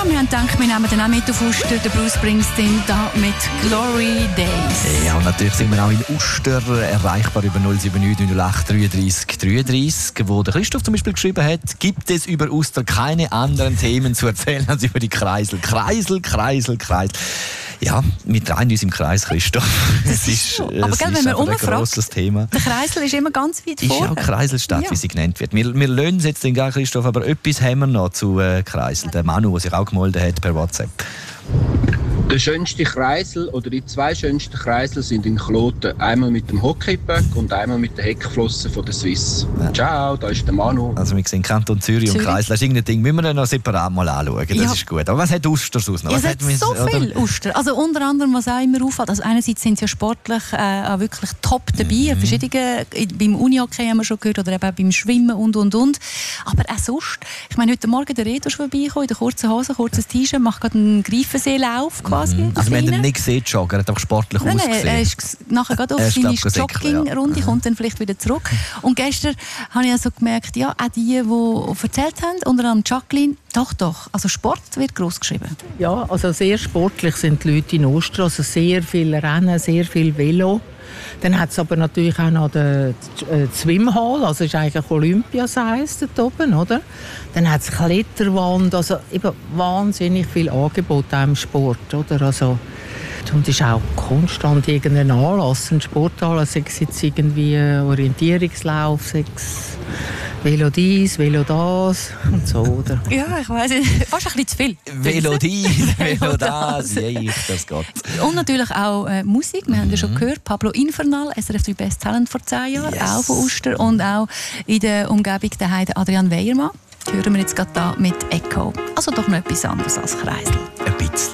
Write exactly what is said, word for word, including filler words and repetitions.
wir haben gedacht, wir nehmen dann auch mit auf Uster, den Bruce Springsteen, da mit Glory Days. Ja, und natürlich sind wir auch in Uster erreichbar über null sieben neun null acht dreiunddreißig dreiunddreißig, wo der Christoph zum Beispiel geschrieben hat, gibt es über Uster keine anderen Themen zu erzählen als über die Kreisel. Kreisel, Kreisel, Kreisel. Ja, wir drehen uns im Kreis, Christoph. Das ist so. Aber es gell, ist wenn man ein grosses Thema. Der Kreisel ist immer ganz weit Ist vorne. auch Kreiselstadt, Ja. wie sie genannt wird. Wir, wir lösen jetzt den gar, Christoph, aber etwas haben wir noch zu äh, Kreisel. Der Manu, der sich auch gemeldet hat per WhatsApp. Der schönste Kreisel oder die zwei schönsten Kreisel sind in Kloten. Einmal mit dem Hockeyböck und einmal mit der Heckflosse von der Swiss. Ja. Ciao, da ist der Manu. Also wir sehen Kanton Zürich, Zürich. und Kreisel. Das ist irgendein Ding, müssen wir dann noch separat mal anschauen. Das ja. ist gut. Aber was hat Uster sonst noch? Ja, was es hat hat so oder? viel Uster. Also unter anderem, was auch immer auffällt, also einerseits sind sie ja sportlich äh, auch wirklich top dabei. Mhm. Verschiedene, beim Unihockey haben wir schon gehört, oder eben auch beim Schwimmen und, und, und. Aber auch sonst. Ich meine, heute Morgen der Reto ist vorbeigekommen, in der kurzen Hose, kurzes T-Shirt, macht gerade einen Greifenseelauf quasi. Mhm. Also wir haben ihn nicht gesehen, joggen, er hat auch sportlich nein, ausgesehen. Nein, er ist nachher gerade auf seine Joggingrunde, ja. kommt dann vielleicht wieder zurück. Und gestern habe ich also gemerkt, ja, auch die, die erzählt haben, unter anderem Jacqueline, doch, doch, also Sport wird gross geschrieben. Ja, also sehr sportlich sind die Leute in Uster, also sehr viel Rennen, sehr viel Velo. Dann hat es aber natürlich auch noch die, die Swimhall, also ist eigentlich Olympiasize dort oben, oder? Dann hat es Kletterwand, also eben wahnsinnig viel Angebot im Sport, oder? Also, und es ist auch konstant irgendein Anlass, ein Sportanlass, sei es jetzt irgendwie Orientierungslauf, sei es Velo dies, Velo das und so, oder? Ja, ich weiss, fast ein bisschen zu viel. Velo dies, Velo das, ja, ich, das geht. Und natürlich auch äh, Musik, wir mhm. haben ja schon gehört, Pablo Infernal, S R F drei Best Talent vor zehn Jahren, yes. auch von Uster und auch in der Umgebung der Heide Adrian Weiermann. Hören wir jetzt gerade da mit Echo. Also doch noch etwas anderes als Kreisel. Ein bisschen.